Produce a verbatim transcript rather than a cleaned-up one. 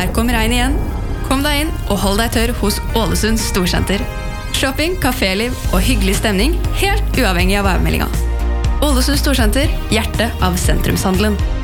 Der kom regn igjen. Kom deg inn og hold deg tørr hos Ålesund Storsenter. Shopping, kaféliv og hyggelig stemning, helt uavhengig av værmeldinga. Ålesund Storsenter, hjertet av sentrumshandelen.